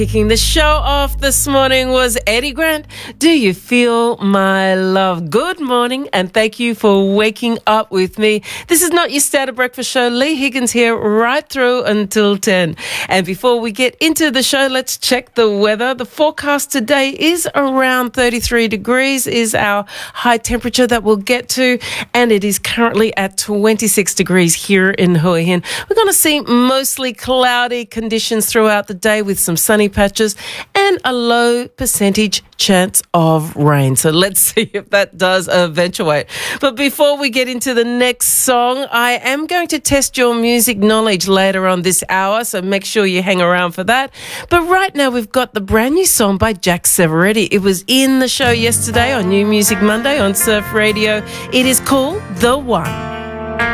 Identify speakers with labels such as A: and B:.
A: Kicking the show off this morning was Eddie Grant. Do you feel my love? Good morning, and thank you for waking up with me. This is not your standard breakfast show. Lee Higgins here right through until 10. And before we get into the show, let's check the weather. The forecast today is around 33 degrees is our high temperature that we'll get to, and it is currently at 26 degrees here in Hua Hin. We're going to see mostly cloudy conditions throughout the day with some sunny patches and a low percentage chance of rain. So let's see if that does eventuate. But before we get into the next song, I am going to test your music knowledge later on this hour, so make sure you hang around for that. But right now we've got the brand new song by Jack Severetti. It was in the show yesterday on New Music Monday on Surf Radio. It is called The One.